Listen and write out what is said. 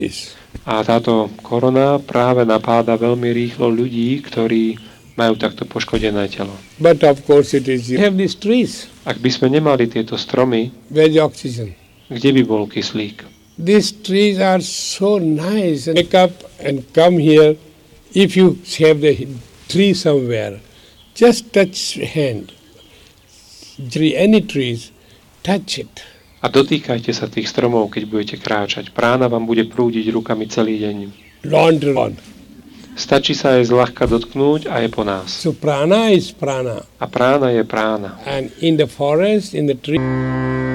A táto korona práve napáda veľmi rýchlo ľudí, ktorí majú takto poškodené telo. But of course it is, you have these trees. Ak by sme nemali tieto stromy, Where's the oxygen? kde by bol kyslík? These trees are so nice. Wake up and come here. If you have the tree somewhere, just touch hand. Any trees, touch it. A dotýkajte sa tých stromov, keď budete kráčať. Prána vám bude prúdiť rukami celý deň. Laundry. Stačí sa aj zľahka dotknúť a je po nás. So prana is prana. A prána je prána. And in the forest, in the tree.